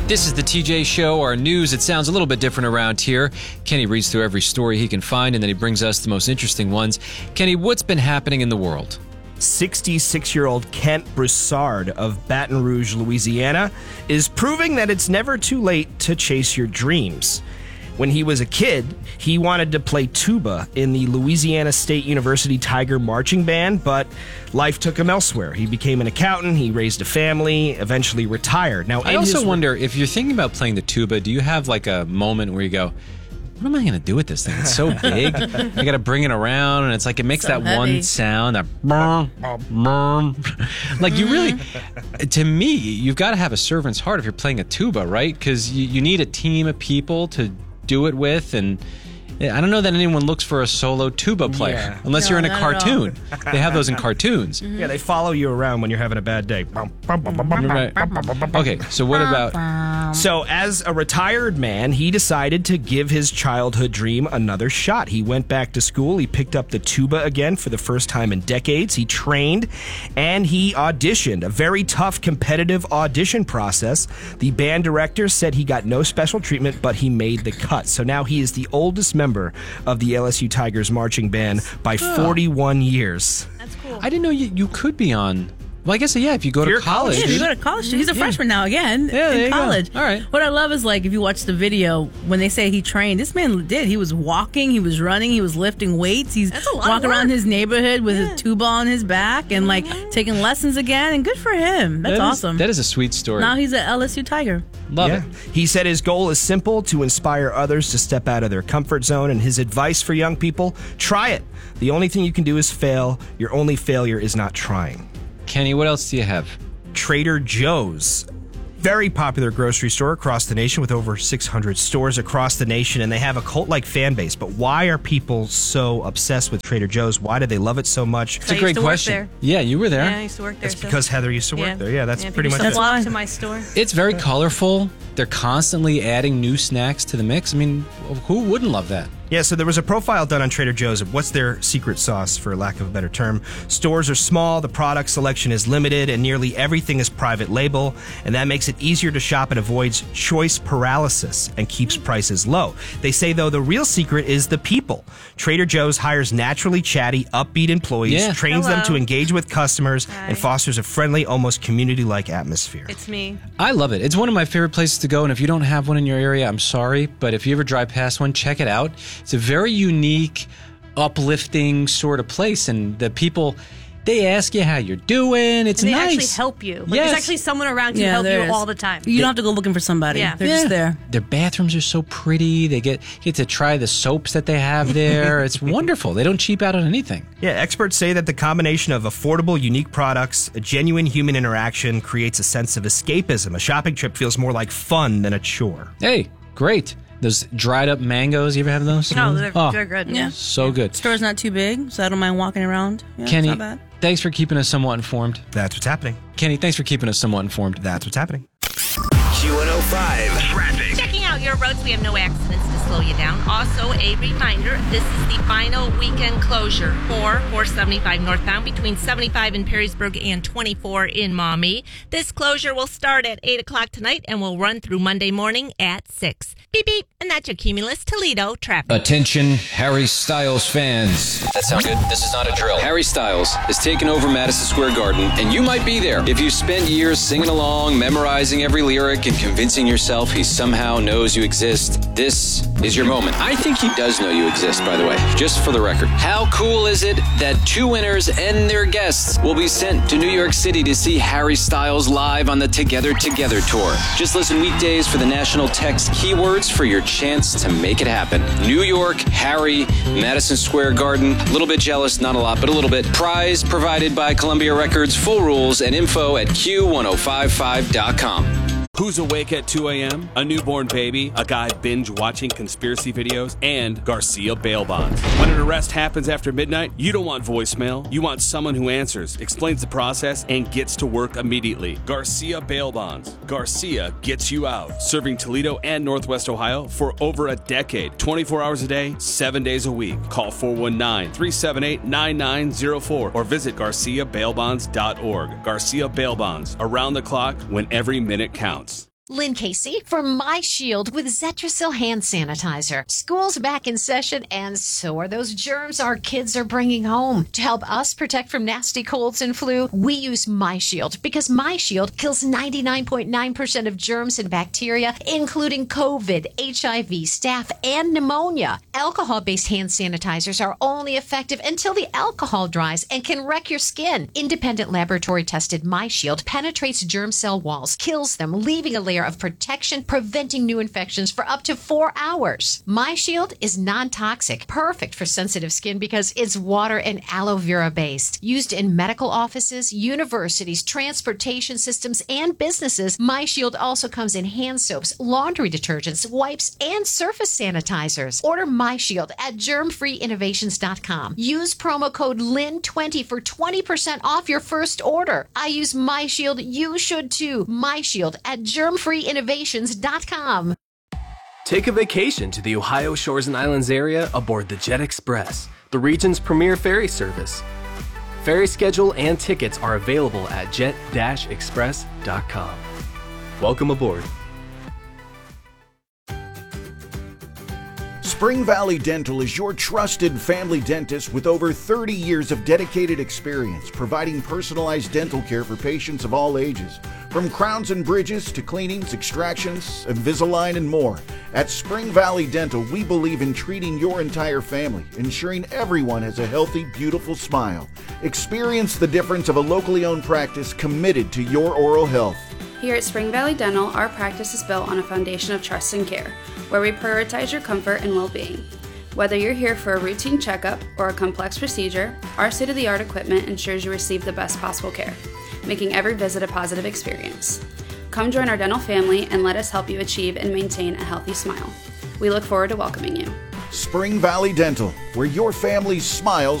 This is the TJ Show, our news. It sounds a little bit different around here. Kenny reads through every story he can find, and then he brings us the most interesting ones. Kenny, what's been happening in the world? 66-year-old Kent Broussard of Baton Rouge, Louisiana, is proving that it's never too late to chase your dreams. When he was a kid, he wanted to play tuba in the Louisiana State University Tiger Marching Band, but life took him elsewhere. He became an accountant, he raised a family, eventually retired. Now, I also wonder, if you're thinking about playing the tuba, do you have like a moment where you go, what am I going to do with this thing? It's so big. I got to bring it around, and it's like it makes so that heavy. one sound, that like you really, to me, you've got to have a servant's heart if you're playing a tuba, right? Because you need a team of people to do it with, and I don't know that anyone looks for a solo tuba player unless you're in a cartoon. They have those in cartoons. Yeah, they follow you around when you're having a bad day. Right. Okay, so what about... So as a retired man, he decided to give his childhood dream another shot. He went back to school, he picked up the tuba again for the first time in decades, he trained, and he auditioned. A very tough, competitive audition process. The band director said he got no special treatment, but he made the cut. So now he is the oldest member of the LSU Tigers marching band by 41 years. That's cool. I didn't know you could be on... Well, I guess, yeah, if you go to college. Yeah, you go to college. He's a freshman now again in college. All right. What I love is, like, if you watch the video, when they say he trained, this man did. He was walking, he was running, he was lifting weights. He's walking around his neighborhood with a tuba on his back and, like, taking lessons again. And good for him. That's awesome. That is a sweet story. Now he's an LSU Tiger. Love it. He said his goal is simple, to inspire others to step out of their comfort zone, and his advice for young people, try it. The only thing you can do is fail. Your only failure is not trying. Kenny, what else do you have? Trader Joe's. Very popular grocery store across the nation with over 600 stores across the nation, and they have a cult-like fan base. But why are people so obsessed with Trader Joe's? Why do they love it so much? It's a great question. Yeah, you were there. Yeah, I used to work there. That's because Heather used to work there. Yeah, that's pretty much it. That's why. To my store. It's very colorful. They're constantly adding new snacks to the mix. I mean, who wouldn't love that? Yeah, so there was a profile done on Trader Joe's of what's their secret sauce, for lack of a better term. Stores are small, the product selection is limited, and nearly everything is private label, and that makes it easier to shop and avoids choice paralysis and keeps prices low. They say, though, the real secret is the people. Trader Joe's hires naturally chatty, upbeat employees, trains them to engage with customers, and fosters a friendly, almost community-like atmosphere. It's me. I love it. It's one of my favorite places to go, and if you don't have one in your area, I'm sorry, but if you ever drive past one, check it out. It's a very unique, uplifting sort of place, and the people, they ask you how you're doing. It's and they nice. actually help you. Like, there's actually someone around you to help you all the time. You don't have to go looking for somebody. Yeah. They're just there. Their bathrooms are so pretty. They get to try the soaps that they have there. It's wonderful. They don't cheap out on anything. Yeah, experts say that the combination of affordable, unique products, a genuine human interaction creates a sense of escapism. A shopping trip feels more like fun than a chore. Hey, great. Those dried up mangoes, you ever have those? No, they're good. Yeah. So good. Store's not too big, so I don't mind walking around. Yeah, Kenny, it's not bad. thanks for keeping us somewhat informed. That's what's happening. Kenny, thanks for keeping us somewhat informed. That's what's happening. Q105 Traffic. Checking out your roads, we have no accidents to slow you down. Also, a reminder, this is the final weekend closure for 475 northbound between 75 in Perrysburg and 24 in Maumee. This closure will start at 8 o'clock tonight and will run through Monday morning at 6. Beep, beep. And that's your Cumulus Toledo traffic. Attention, Harry Styles fans. That sounds good. This is not a drill. Harry Styles has taken over Madison Square Garden, and you might be there. If you spent years singing along, memorizing every lyric, and convincing yourself he somehow knows you exist, this is your moment. I think he does know you exist, by the way, just for the record. How cool is it that 2 winners and their guests will be sent to New York City to see Harry Styles live on the Together Together tour? Just listen weekdays for the national text keywords for your chance to make it happen. New York, Harry, Madison Square Garden. A little bit jealous, not a lot, but a little bit. Prize provided by Columbia Records. Full rules and info at Q1055.com. Who's awake at 2 a.m.? A newborn baby, a guy binge-watching conspiracy videos, and Garcia bail bonds. When an arrest happens after midnight, you don't want voicemail. You want someone who answers, explains the process, and gets to work immediately. Garcia bail bonds. Garcia gets you out. Serving Toledo and Northwest Ohio for over a decade. 24 hours a day, 7 days a week. Call 419-378-9904 or visit GarciaBailBonds.org. Garcia Bail Bonds. Around the clock when every minute counts. Lynn Casey for My Shield with Zetrasil hand sanitizer. School's back in session, and so are those germs our kids are bringing home. To help us protect from nasty colds and flu, we use My Shield because My Shield kills 99.9% of germs and bacteria, including COVID, HIV, staph, and pneumonia. Alcohol-based hand sanitizers are only effective until the alcohol dries and can wreck your skin. Independent laboratory-tested My Shield penetrates germ cell walls, kills them, leaving a layer of protection, preventing new infections for up to 4 hours. My Shield is non-toxic, perfect for sensitive skin because it's water and aloe vera based. Used in medical offices, universities, transportation systems, and businesses, My Shield also comes in hand soaps, laundry detergents, wipes, and surface sanitizers. Order My Shield at germfreeinnovations.com. Use promo code LYN20 for 20% off your first order. I use My Shield. You should too. My Shield at germfreeinnovations.com. Take a vacation to the Ohio Shores and Islands area aboard the Jet Express, the region's premier ferry service. Ferry schedule and tickets are available at jet-express.com. Welcome aboard. Spring Valley Dental is your trusted family dentist with over 30 years of dedicated experience providing personalized dental care for patients of all ages. From crowns and bridges to cleanings, extractions, Invisalign, and more. At Spring Valley Dental, we believe in treating your entire family, ensuring everyone has a healthy, beautiful smile. Experience the difference of a locally owned practice committed to your oral health. Here at Spring Valley Dental, our practice is built on a foundation of trust and care, where we prioritize your comfort and well-being. Whether you're here for a routine checkup or a complex procedure, our state-of-the-art equipment ensures you receive the best possible care, making every visit a positive experience. Come join our dental family and let us help you achieve and maintain a healthy smile. We look forward to welcoming you. Spring Valley Dental, where your family's smiles